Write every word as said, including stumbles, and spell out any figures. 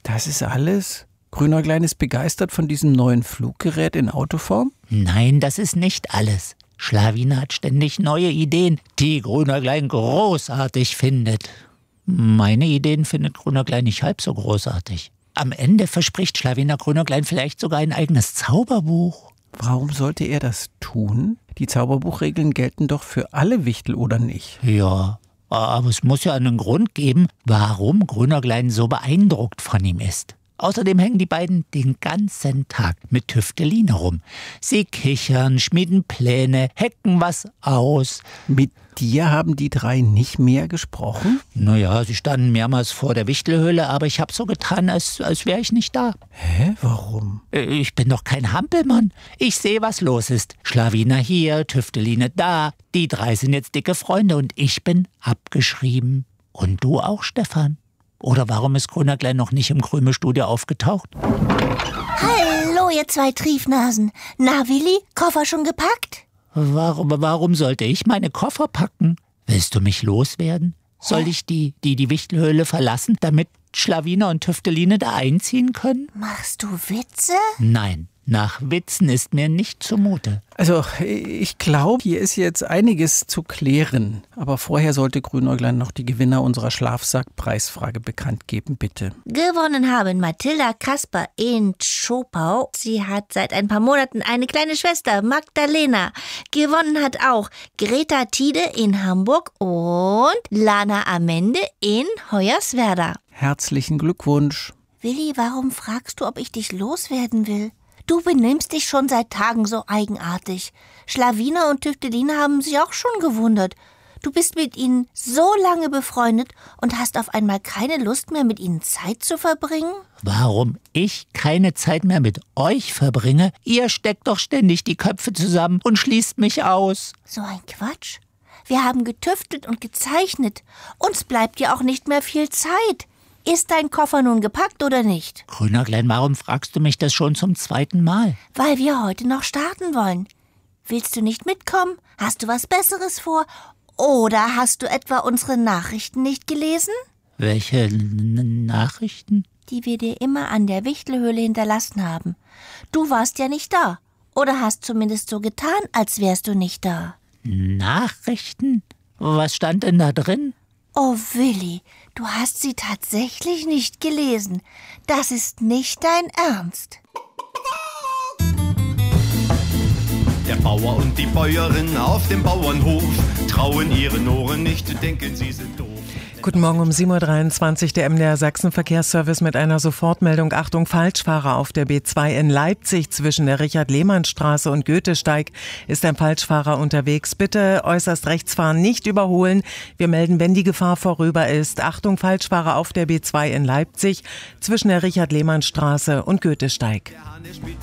Das ist alles? Grünäuglein ist begeistert von diesem neuen Fluggerät in Autoform? Nein, das ist nicht alles. Schlawiner hat ständig neue Ideen, die Grünäuglein großartig findet. Meine Ideen findet Grünäuglein nicht halb so großartig. Am Ende verspricht Schlawiner Grünäuglein vielleicht sogar ein eigenes Zauberbuch. Warum sollte er das tun? Die Zauberbuchregeln gelten doch für alle Wichtel, oder nicht? Ja, aber es muss ja einen Grund geben, warum Grünäuglein so beeindruckt von ihm ist. Außerdem hängen die beiden den ganzen Tag mit Tüfteline rum. Sie kichern, schmieden Pläne, hecken was aus. Mit dir haben die drei nicht mehr gesprochen? Naja, sie standen mehrmals vor der Wichtelhöhle, aber ich habe so getan, als, als wäre ich nicht da. Hä, warum? Ich bin doch kein Hampelmann. Ich sehe, was los ist. Schlawiner hier, Tüfteline da. Die drei sind jetzt dicke Freunde und ich bin abgeschrieben. Und du auch, Stefan? Oder warum ist Grünäuglein noch nicht im Krümelstudio aufgetaucht? Hallo, ihr zwei Triefnasen. Na, Willi, Koffer schon gepackt? Warum, warum sollte ich meine Koffer packen? Willst du mich loswerden? Soll ich die, die, die Wichtelhöhle verlassen, damit Schlawiner und Tüfteline da einziehen können? Machst du Witze? Nein, nach Witzen ist mir nicht zumute. Also, ich glaube, hier ist jetzt einiges zu klären. Aber vorher sollte Grünäuglein noch die Gewinner unserer Schlafsack-Preisfrage bekannt geben, bitte. Gewonnen haben Mathilda Kasper in Schopau. Sie hat seit ein paar Monaten eine kleine Schwester, Magdalena. Gewonnen hat auch Greta Tiede in Hamburg und Lana Amende in Hoyerswerda. Herzlichen Glückwunsch. Willi, warum fragst du, ob ich dich loswerden will? Du benimmst dich schon seit Tagen so eigenartig. Schlawiner und Tüfteline haben sich auch schon gewundert. Du bist mit ihnen so lange befreundet und hast auf einmal keine Lust mehr, mit ihnen Zeit zu verbringen? Warum ich keine Zeit mehr mit euch verbringe? Ihr steckt doch ständig die Köpfe zusammen und schließt mich aus. So ein Quatsch. Wir haben getüftelt und gezeichnet. Uns bleibt ja auch nicht mehr viel Zeit. Ist dein Koffer nun gepackt oder nicht? Grünäuglein, warum fragst du mich das schon zum zweiten Mal? Weil wir heute noch starten wollen. Willst du nicht mitkommen? Hast du was Besseres vor? Oder hast du etwa unsere Nachrichten nicht gelesen? Welche N- Nachrichten? Die wir dir immer an der Wichtelhöhle hinterlassen haben. Du warst ja nicht da. Oder hast zumindest so getan, als wärst du nicht da. Nachrichten? Was stand denn da drin? Oh, Willi, du hast sie tatsächlich nicht gelesen. Das ist nicht dein Ernst. Der Bauer und die Bäuerin auf dem Bauernhof trauen ihren Ohren nicht, denken sie sind doof. Guten Morgen um sieben Uhr dreiundzwanzig, der M D R Sachsen-Verkehrsservice mit einer Sofortmeldung. Achtung, Falschfahrer auf der B zwei in Leipzig zwischen der Richard-Lehmann-Straße und Goethesteig ist ein Falschfahrer unterwegs. Bitte äußerst rechts fahren, nicht überholen. Wir melden, wenn die Gefahr vorüber ist. Achtung, Falschfahrer auf der B zwei in Leipzig zwischen der Richard-Lehmann-Straße und Goethesteig.